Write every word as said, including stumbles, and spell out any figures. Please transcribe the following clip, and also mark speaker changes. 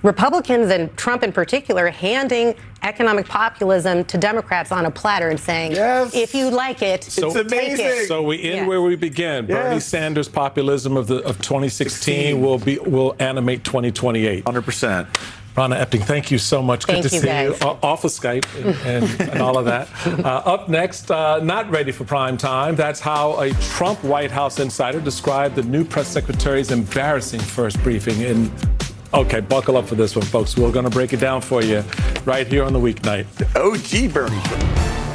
Speaker 1: Republicans and Trump in particular handing economic populism to Democrats on a platter and saying,
Speaker 2: yes.
Speaker 1: if you like it,
Speaker 2: so, it's amazing.
Speaker 1: Take it.
Speaker 3: So we end
Speaker 1: yes.
Speaker 3: where we began.
Speaker 2: Yes.
Speaker 3: Bernie Sanders' populism of the of twenty sixteen will be will animate twenty twenty-eight.
Speaker 2: one hundred percent.
Speaker 3: Ronna Epting, thank you so much.
Speaker 1: Thank
Speaker 3: Good to
Speaker 1: you,
Speaker 3: see
Speaker 1: guys.
Speaker 3: you off of Skype and, and, and all of that. Uh, up next, uh, not ready for prime time. That's how a Trump White House insider described the new press secretary's embarrassing first briefing. And okay, buckle up for this one, folks. We're going to break it down for you right here on the weeknight.
Speaker 2: O G Bernie.